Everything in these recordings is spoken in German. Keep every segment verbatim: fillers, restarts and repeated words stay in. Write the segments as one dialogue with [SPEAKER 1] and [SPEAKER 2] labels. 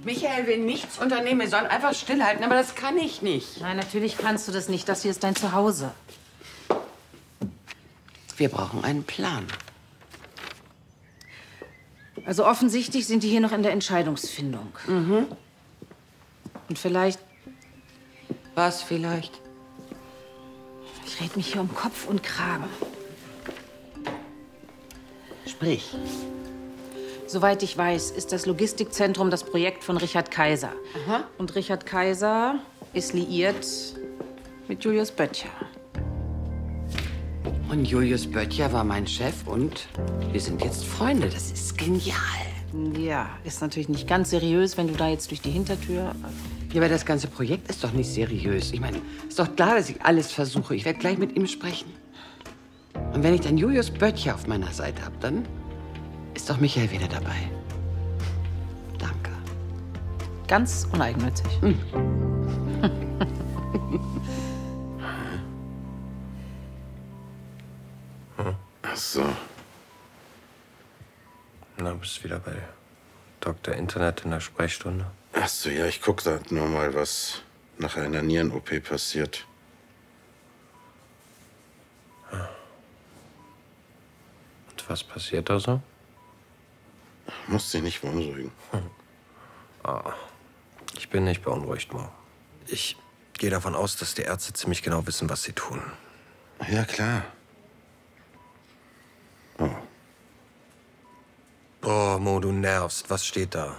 [SPEAKER 1] Michael will nichts unternehmen, wir sollen einfach stillhalten, aber das kann ich nicht.
[SPEAKER 2] Nein, natürlich kannst du das nicht. Das hier ist dein Zuhause.
[SPEAKER 1] Wir brauchen einen Plan.
[SPEAKER 2] Also offensichtlich sind die hier noch in der Entscheidungsfindung.
[SPEAKER 1] Mhm.
[SPEAKER 2] Und vielleicht...
[SPEAKER 1] Was vielleicht?
[SPEAKER 2] Ich rede mich hier um Kopf und Kragen.
[SPEAKER 1] Sprich.
[SPEAKER 2] Soweit ich weiß, ist das Logistikzentrum das Projekt von Richard Kaiser.
[SPEAKER 1] Aha.
[SPEAKER 2] Und Richard Kaiser ist liiert mit Julius Böttcher.
[SPEAKER 1] Und Julius Böttcher war mein Chef und wir sind jetzt Freunde. Das ist genial.
[SPEAKER 2] Ja, ist natürlich nicht ganz seriös, wenn du da jetzt durch die Hintertür...
[SPEAKER 1] Ja, aber das ganze Projekt ist doch nicht seriös. Ich meine, ist doch klar, dass ich alles versuche. Ich werde gleich mit ihm sprechen. Und wenn ich dann Julius Böttcher auf meiner Seite habe, dann ist doch Michael wieder dabei. Danke.
[SPEAKER 2] Ganz uneigennützig.
[SPEAKER 1] Hm.
[SPEAKER 3] Ach so.
[SPEAKER 4] Na, bist du wieder bei Doktor Internet in der Sprechstunde?
[SPEAKER 3] Ach so, ja, ich guck da nur mal, was nach einer Nieren-O P passiert.
[SPEAKER 4] Und was passiert da so?
[SPEAKER 3] Musst dich nicht beunruhigen.
[SPEAKER 4] Hm. Ah, ich bin nicht beunruhigt, Mo. Ich gehe davon aus, dass die Ärzte ziemlich genau wissen, was sie tun.
[SPEAKER 3] Ja, klar. Oh.
[SPEAKER 4] Oh, Mo, du nervst. Was steht da?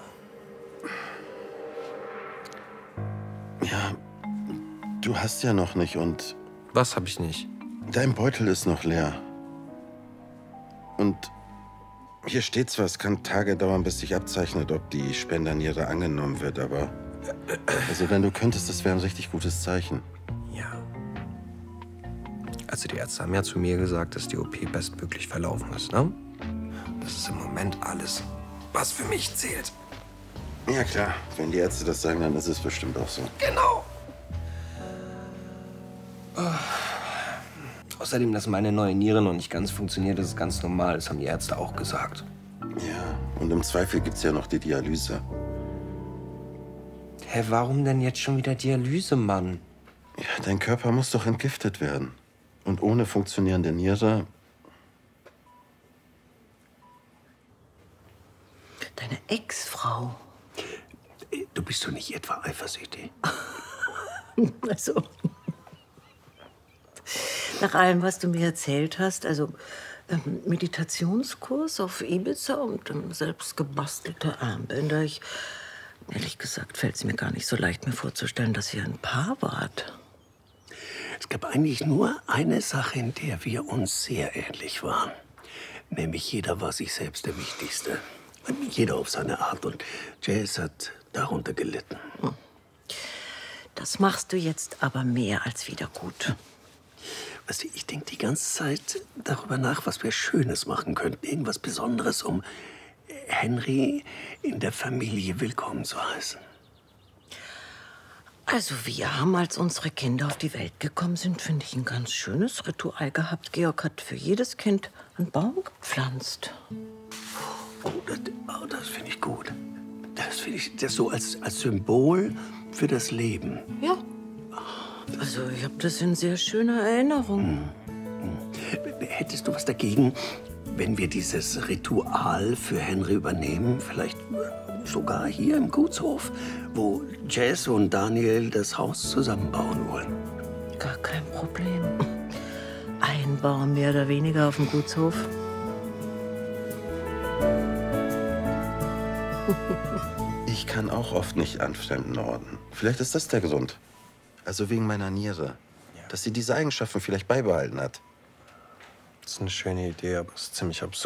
[SPEAKER 3] Ja, du hast ja noch nicht und...
[SPEAKER 4] Was hab ich nicht?
[SPEAKER 3] Dein Beutel ist noch leer. Und hier steht zwar, es kann Tage dauern, bis sich abzeichnet, ob die Spenderniere angenommen wird, aber... Also wenn du könntest, das wäre ein richtig gutes Zeichen.
[SPEAKER 4] Ja. Also die Ärzte haben ja zu mir gesagt, dass die O P bestmöglich verlaufen ist, ne? Das ist im Moment alles, was für mich zählt.
[SPEAKER 3] Ja, klar. Wenn die Ärzte das sagen, dann ist es bestimmt auch so.
[SPEAKER 4] Genau. Oh. Außerdem, dass meine neue Niere noch nicht ganz funktioniert, das ist ganz normal. Das haben die Ärzte auch gesagt.
[SPEAKER 3] Ja, und im Zweifel gibt's ja noch die Dialyse.
[SPEAKER 4] Hä, warum denn jetzt schon wieder Dialyse, Mann?
[SPEAKER 3] Ja, dein Körper muss doch entgiftet werden. Und ohne funktionierende Niere...
[SPEAKER 5] Deine Ex-Frau.
[SPEAKER 6] Du bist doch nicht etwa eifersüchtig?
[SPEAKER 5] Also, nach allem, was du mir erzählt hast, also ähm, Meditationskurs auf Ibiza und ähm, selbst gebastelte Armbänder. Ich, ehrlich gesagt, fällt es mir gar nicht so leicht, mir vorzustellen, dass ihr ein Paar wart.
[SPEAKER 6] Es gab eigentlich nur eine Sache, in der wir uns sehr ähnlich waren. Nämlich jeder war sich selbst der Wichtigste. Jeder auf seine Art. Und Jazz hat darunter gelitten.
[SPEAKER 5] Das machst du jetzt aber mehr als wieder gut.
[SPEAKER 6] Weißt du, ich denke die ganze Zeit darüber nach, was wir Schönes machen könnten. Irgendwas Besonderes, um Henry in der Familie willkommen zu heißen.
[SPEAKER 5] Also wir haben, als unsere Kinder auf die Welt gekommen sind, finde ich, ein ganz schönes Ritual gehabt. Georg hat für jedes Kind einen Baum gepflanzt.
[SPEAKER 6] Oh, das, oh, das finde ich gut. Das finde ich das so als, als Symbol für das Leben.
[SPEAKER 5] Ja. Also ich habe das in sehr schöner Erinnerung.
[SPEAKER 6] Hm. Hättest du was dagegen, wenn wir dieses Ritual für Henry übernehmen? Vielleicht sogar hier im Gutshof, wo Jess und Daniel das Haus zusammenbauen wollen.
[SPEAKER 5] Gar kein Problem. Ein Baum mehr oder weniger auf dem Gutshof.
[SPEAKER 3] Ich kann auch oft nicht an fremden Orten. Vielleicht ist das der Grund. Also wegen meiner Niere. Ja. Dass sie diese Eigenschaften vielleicht beibehalten hat.
[SPEAKER 4] Das ist eine schöne Idee, aber es ist ziemlich absurd.